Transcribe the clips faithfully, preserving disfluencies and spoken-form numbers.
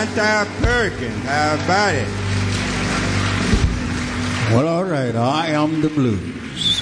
Pine Top Perkins. How about it? Well, all right. I am the blues.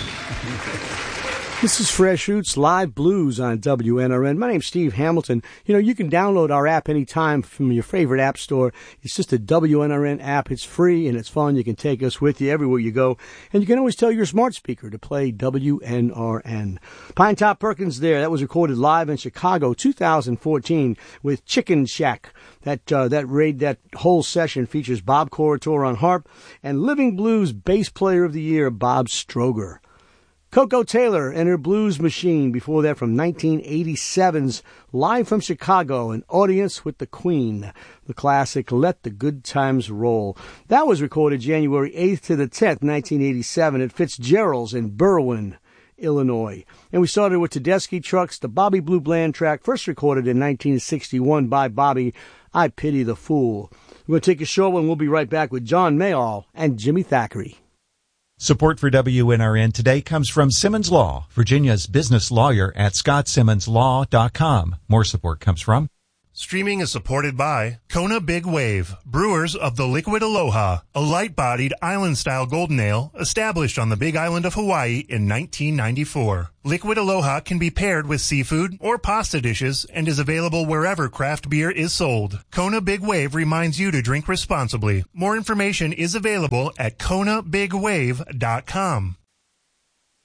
This is Fresh Roots Live Blues on W N R N. My name's Steve Hamilton. You know, you can download our app anytime from your favorite app store. It's just a W N R N app. It's free and it's fun. You can take us with you everywhere you go. And you can always tell your smart speaker to play W N R N. Pine Top Perkins there. That was recorded live in Chicago, two thousand fourteen with Chicken Shack. That, uh, that raid, that whole session features Bob Corritore on harp and Living Blues Bass Player of the Year, Bob Stroger. Coco Taylor and her Blues Machine. Before that, from nineteen eighty-seven's Live from Chicago, An Audience with the Queen. The classic Let the Good Times Roll. That was recorded January eighth to the tenth, nineteen eighty-seven at Fitzgerald's in Berwyn, Illinois. And we started with Tedeschi Trucks, the Bobby Blue Bland track, first recorded in nineteen sixty-one by Bobby, I Pity the Fool. We're going to take a short one. We'll be right back with John Mayall and Jimmy Thackeray. Support for W N R N today comes from Simmons Law, Virginia's business lawyer at scott simmons law dot com. More support comes from Streaming is supported by Kona Big Wave, brewers of the Liquid Aloha, a light-bodied island-style golden ale established on the Big Island of Hawaii in nineteen ninety-four. Liquid Aloha can be paired with seafood or pasta dishes and is available wherever craft beer is sold. Kona Big Wave reminds you to drink responsibly. More information is available at kona big wave dot com.